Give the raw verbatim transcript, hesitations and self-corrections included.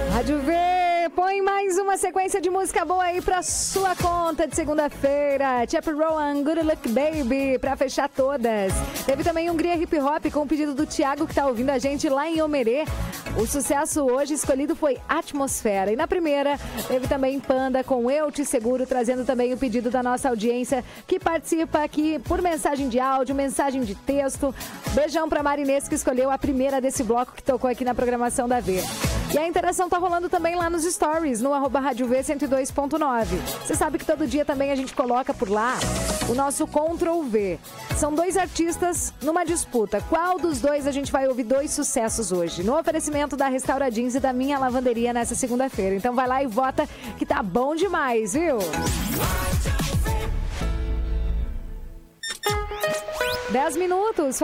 Rádio V, põe mais uma sequência de música boa aí pra sua conta de segunda-feira. Chappell Rowan, Good Luck Baby, pra fechar todas. Teve também Hungria Hip Hop com o pedido do Thiago, que tá ouvindo a gente lá em Omerê. O sucesso hoje escolhido foi Atmosfera. E na primeira, teve também Panda com Eu Te Seguro, trazendo também o pedido da nossa audiência, que participa aqui por mensagem de áudio, mensagem de texto. Beijão pra Marinês, que escolheu a primeira desse bloco que tocou aqui na programação da V. E a interação tá rolando também lá nos stories, no arroba Rádio V cento e dois ponto nove. Você sabe que todo dia também a gente coloca por lá o nosso Control V. São dois artistas numa disputa. Qual dos dois a gente vai ouvir dois sucessos hoje? No oferecimento da Restaura Jeans e da Minha Lavanderia nessa segunda-feira. Então vai lá e vota que tá bom demais, viu? Dez minutos.